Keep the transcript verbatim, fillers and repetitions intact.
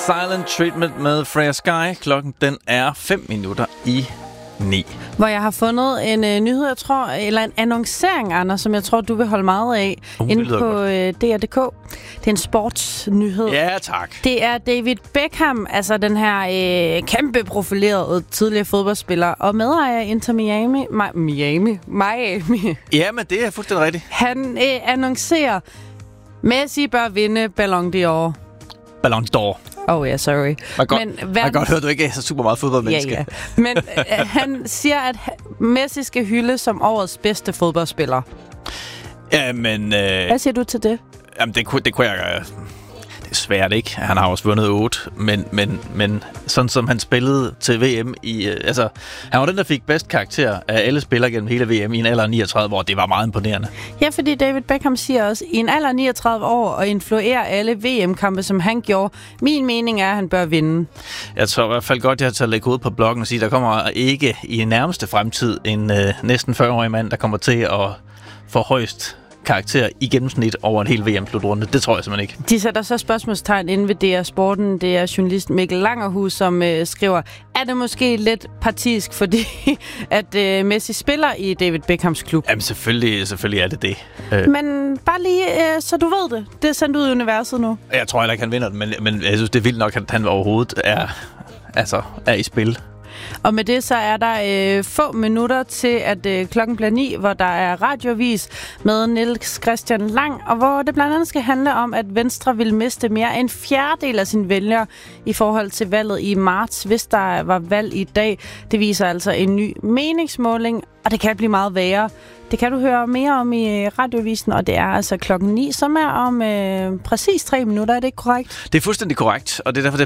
Silent Treatment med Freya Sky. Klokken den er fem minutter i ni. Hvor jeg har fundet en øh, nyhed, jeg tror, eller en annoncering, Anders, som jeg tror, du vil holde meget af, uh, inde på øh, D R punktum d k. Det er en sportsnyhed. Ja, tak. Det er David Beckham, altså den her øh, kæmpe profilerede tidligere fodboldspiller og medejer af Inter Miami. Mi- Miami? Miami. Ja, men det er fuldstændig rigtigt. Han øh, annoncerer, Messi bør vinde Ballon d'Or. Ballon d'Or. Oh ja, yeah, sorry. Jeg godt, Men verden... godt høre, du ikke er så super meget fodboldmenneske. Ja, ja. Men øh, han siger, at Messi skal hyldes som årets bedste fodboldspiller. Jamen... Øh... Hvad siger du til det? Jamen, det kunne, det kunne jeg... Øh... Det er svært, ikke? Han har også vundet otte, men, men, men sådan som han spillede til V M i... Øh, altså, han var den, der fik bedst karakter af alle spillere gennem hele V M i en alder af niogtredive, hvor det var meget imponerende. Ja, fordi David Beckham siger også, i en alder af niogtredive år og influerer alle V M-kampe, som han gjorde. Min mening er, at han bør vinde. Jeg tror i hvert fald godt, jeg har taget at lægge hovedet på bloggen og sige, der kommer ikke i nærmeste fremtid en øh, næsten fyrre-årig mand, der kommer til at få højst karakter i gennemsnit over en hel V M-slutrunde. Det tror jeg simpelthen ikke. De sætter så spørgsmålstegn inde ved D R Sporten. Det er journalist Mikkel Langerhus, som øh, skriver, er det måske lidt partisk, fordi at øh, Messi spiller i David Beckhams klub? Jamen selvfølgelig, selvfølgelig er det det. Øh. Men bare lige, øh, så du ved det. Det er sendt ud i universet nu. Jeg tror heller ikke, han vinder den, men, men jeg synes, det er vildt nok, at han overhovedet er, altså, er i spil. Og med det så er der øh, få minutter til, at øh, klokken bliver ni, hvor der er radioavis med Niels Christian Lang, og hvor det blandt andet skal handle om, at Venstre vil miste mere end en fjerdedel af sine vælgere i forhold til valget i marts, hvis der var valg i dag. Det viser altså en ny meningsmåling, og det kan blive meget værre. Det kan du høre mere om i radioavisen, og det er altså klokken ni, som er om øh, præcis tre minutter. Er det ikke korrekt? Det er fuldstændig korrekt, og det er derfor,